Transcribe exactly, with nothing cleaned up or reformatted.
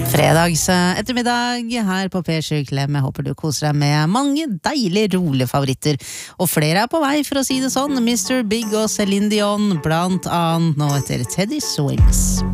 Fredags ettermiddag her på P sju Klem. Jeg håper du koser deg med mange deilige, rolige favoritter. Og flere er på vei, for å si det sånn. mister Big og Celine Dion, blant annet nå etter Teddy Swims.